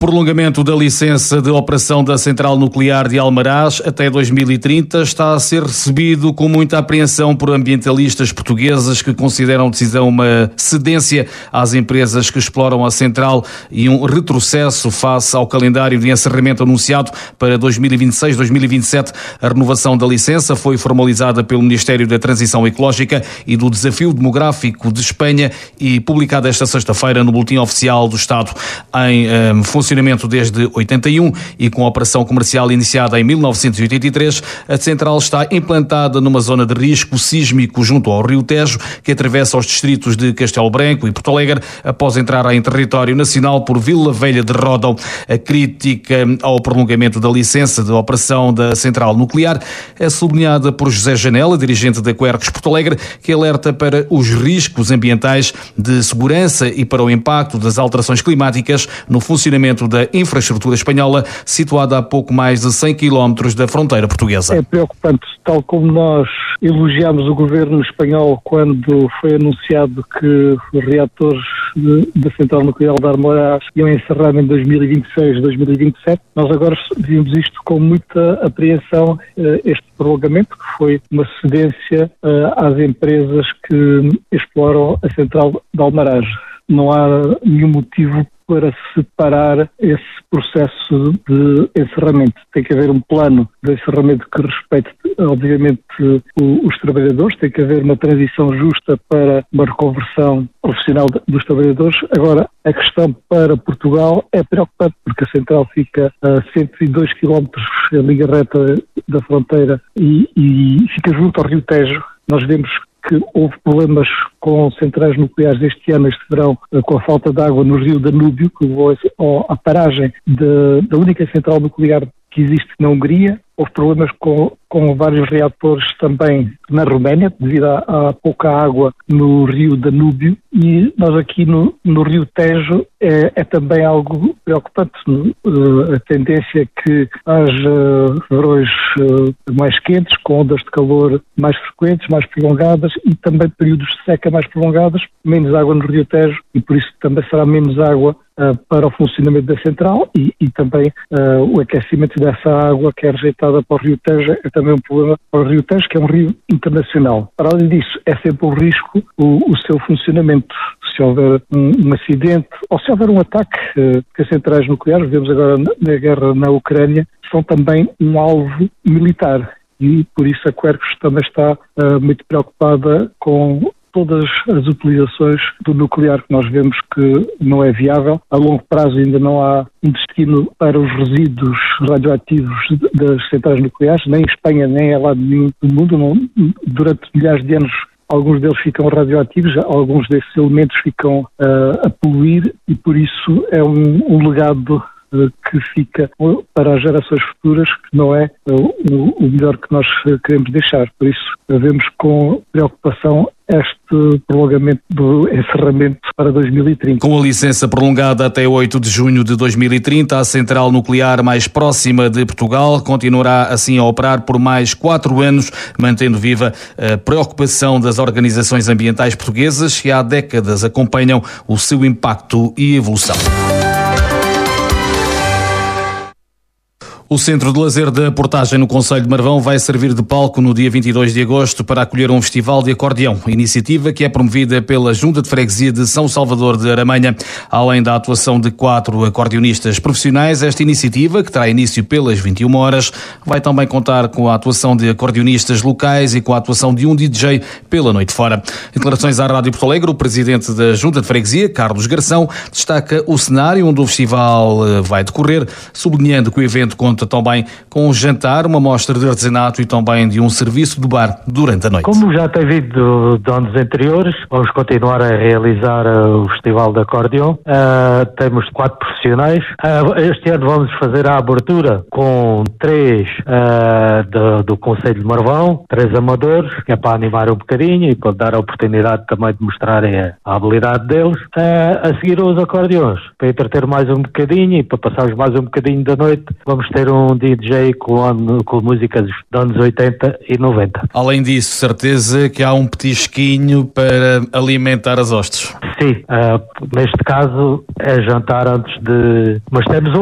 Prolongamento da licença de operação da central nuclear de Almaraz até 2030 está a ser recebido com muita apreensão por ambientalistas portugueses que consideram a decisão uma cedência às empresas que exploram a central e um retrocesso face ao calendário de encerramento anunciado para 2026-2027. A renovação da licença foi formalizada pelo Ministério da Transição Ecológica e do Desafio Demográfico de Espanha e publicada esta sexta-feira no Boletim Oficial do Estado. Em funcionamento desde 81 e com a operação comercial iniciada em 1983, a central está implantada numa zona de risco sísmico junto ao Rio Tejo, que atravessa os distritos de Castelo Branco e Porto Alegre, após entrar em território nacional por Vila Velha de Ródão. A crítica ao prolongamento da licença de operação da central nuclear é sublinhada por José Janela, dirigente da Quercus Porto Alegre, que alerta para os riscos ambientais de segurança e para o impacto das alterações climáticas no funcionamento da infraestrutura espanhola, situada a pouco mais de 100 km da fronteira portuguesa. É preocupante, tal como nós elogiámos o governo espanhol quando foi anunciado que os reatores da central nuclear de Almaraz iam encerrar em 2026, 2027, nós agora vimos isto com muita apreensão, este prolongamento, que foi uma cedência às empresas que exploram a central de Almaraz. Não há nenhum motivo para separar esse processo de encerramento. Tem que haver um plano de encerramento que respeite, obviamente, os trabalhadores, tem que haver uma transição justa para uma reconversão profissional dos trabalhadores. Agora, a questão para Portugal é preocupante, porque a central fica a 102 km em linha reta da fronteira e fica junto ao Rio Tejo. Nós vemos que houve problemas com centrais nucleares este ano, este verão, com a falta de água no rio Danúbio, que levou à paragem da única central nuclear que existe na Hungria. Houve problemas com vários reatores também na Roménia, devido à pouca água no rio Danúbio. E nós aqui no rio Tejo é também algo preocupante. A tendência é que haja verões mais quentes, com ondas de calor mais frequentes, mais prolongadas, e também períodos de seca mais prolongados, menos água no rio Tejo, e por isso também será menos água para o funcionamento da central e também o aquecimento dessa água que é rejeitada para o Rio Tejo é também um problema para o Rio Tejo, que é um rio internacional. Para além disso, é sempre um risco o seu funcionamento. Se houver um acidente ou se houver um ataque, que as centrais nucleares, vemos agora na guerra na Ucrânia, são também um alvo militar e por isso a Quercus também está muito preocupada com todas as utilizações do nuclear, que nós vemos que não é viável. A longo prazo ainda não há um destino para os resíduos radioativos das centrais nucleares, nem em Espanha, nem em lado nenhum do mundo. Durante milhares de anos, alguns deles ficam radioativos, alguns desses elementos ficam a poluir e por isso é um legado que fica para as gerações futuras, que não é o melhor que nós queremos deixar. Por isso, vemos com preocupação este prolongamento do encerramento para 2030. Com a licença prolongada até 8 de junho de 2030, a central nuclear mais próxima de Portugal continuará assim a operar por mais 4 anos, mantendo viva a preocupação das organizações ambientais portuguesas que há décadas acompanham o seu impacto e evolução. O Centro de Lazer da Portagem no Concelho de Marvão vai servir de palco no dia 22 de agosto para acolher um festival de acordeão, iniciativa que é promovida pela Junta de Freguesia de São Salvador de Aramanha. Além da atuação de 4 acordeonistas profissionais, esta iniciativa, que terá início pelas 21 horas, vai também contar com a atuação de acordeonistas locais e com a atuação de um DJ pela noite fora. Em declarações à Rádio Porto Alegre, o presidente da Junta de Freguesia, Carlos Garção, destaca o cenário onde o festival vai decorrer, sublinhando que o evento conta também com um jantar, uma mostra de artesanato e também de um serviço de bar durante a noite. Como já tem vindo de anos anteriores, vamos continuar a realizar o Festival de Acordeão. Temos 4 profissionais. Este ano vamos fazer a abertura com 3 do Concelho de Marvão, 3 amadores, que é para animar um bocadinho e para dar a oportunidade também de mostrarem a habilidade deles. A seguir os acordeões, para entreter mais um bocadinho e para passarmos mais um bocadinho da noite, vamos ter um DJ com músicas dos anos 80 e 90. Além disso, certeza que há um petisquinho para alimentar as hostes. Sim, neste caso é jantar antes de... Mas temos